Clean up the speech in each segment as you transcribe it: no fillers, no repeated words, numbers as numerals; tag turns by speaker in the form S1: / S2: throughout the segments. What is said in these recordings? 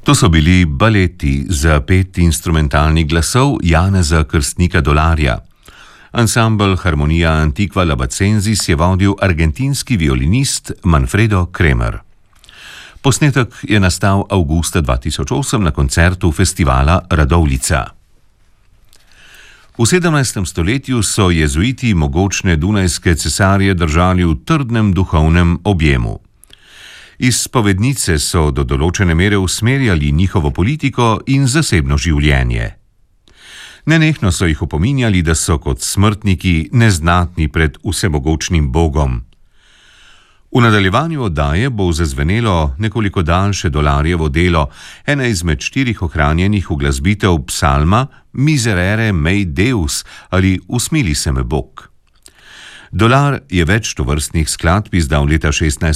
S1: To so bili baleti za 5 instrumentalnih glasov Janeza Krstnika Dolarja. Ansambel Harmonija Antiqua Labacensis je vodil argentinski violinist Manfredo Kremer. Posnetek je nastal avgusta 2008 na koncertu festivala Radovljica. V 17. stoletju so jezuiti mogočne dunajske cesarje držali v trdnem duhovnem objemu. Iz spovednice so do določene mere usmerjali njihovo politiko in zasebno življenje. Nenehno so jih opominjali, da so kot smrtniki neznatni pred vsemogočnim Bogom. V nadaljevanju oddaje bo zazvenelo nekoliko daljše Dolarjevo delo, ena izmed 4 ohranjenih uglasbitev psalma Miserere mei Deus ali Usmili se me Bog. Dolar je več tovrstnih skladb izdal leta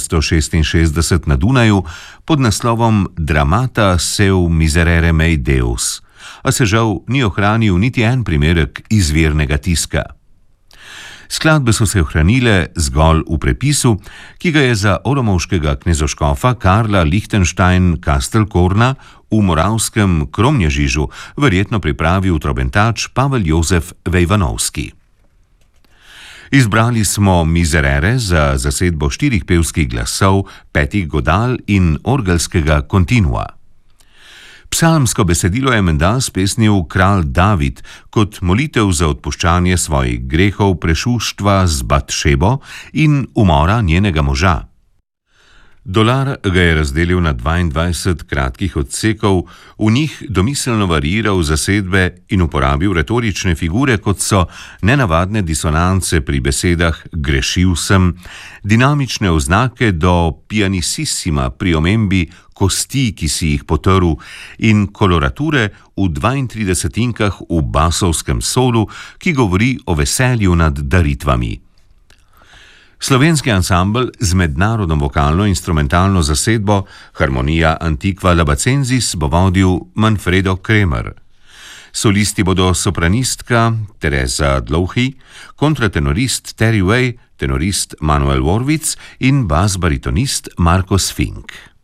S1: 1666 na Dunaju pod naslovom Dramata seu miserere mei Deus, a se žal ni ohranil niti en primerek izvirnega tiska. Skladbe so se ohranile zgolj v prepisu, ki ga je za olomovškega knezoškofa Karla Lichtenstein-Kastelkorna v moravskem Kromnježižu verjetno pripravil trobentač Pavel Jozef Vejvanovski. Izbrali smo Miserere za zasedbo 4 pevskih glasov, 5 godal in orgelskega kontinua. Psalmsko besedilo je menda spesnil kralj David kot molitev za odpuščanje svojih grehov prešuštva z Batšebo in umora njenega moža. Dolar ga je razdelil na 22 kratkih odsekov, v njih domiselno variiral zasedbe in uporabil retorične figure, kot so nenavadne disonance pri besedah grešil sem, dinamične oznake do pianissima pri omembi kosti, ki si jih potrl, in kolorature v 32 v basovskem solu, ki govori o veselju nad daritvami. Slovenski ansambel z mednarodno vokalno-instrumentalno zasedbo Harmonija Antiqua Labacensis bo vodil Manfredo Kremer. Solisti bodo sopranistka Teresa Dlouhy, kontratenorist Terry Way, tenorist Manuel Worwitz in bas-baritonist Marcos Fink.